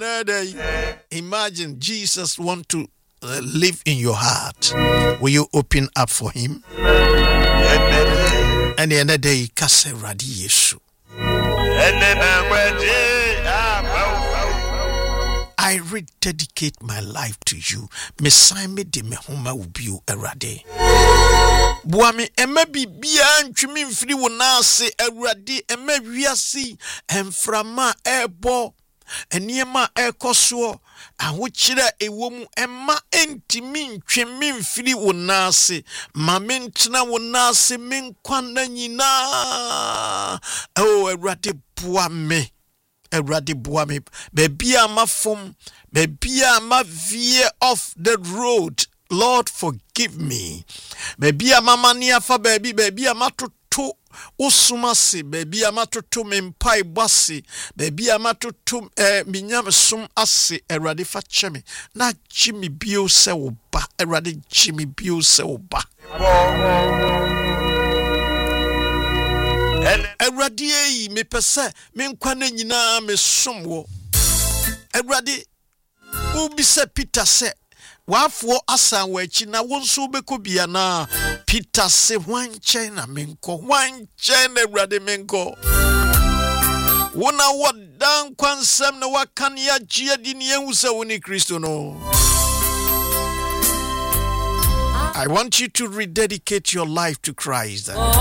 Imagine Jesus want to live in your heart. Will you open up for him? And the other day, Kase Radi Yesu. I rededicate my life to you. Mesaime de mehoma ubiu erade. Buami eme bibia ntwimi mfiri wona se erade eme wiase emframa ebo eniema ekoso ahokyira ewomu emma entimi ntwimi mfiri wona se mamentena wona se menkwana nyina o erade buame Eradi buame, baby ama fom, baby ama veer off the road. Lord, forgive me. Baby ama mania fa baby ama to usumasi, baby ama to mempai basi, baby ama to minyam sum asi, eradi fa chemi. Na Jimmy bio se oba, eradi Jimmy bio se oba. Eradi me pese me nkwane nyina me somwo Eradi ubi se Peter se wafo asan wachi na wonso bekobia na Peter se wanche na menko wanche na Eradi menko wona wadan kwansam na wakan ya jia di ne hu se woni Kristo no. I want you to rededicate your life to Christ.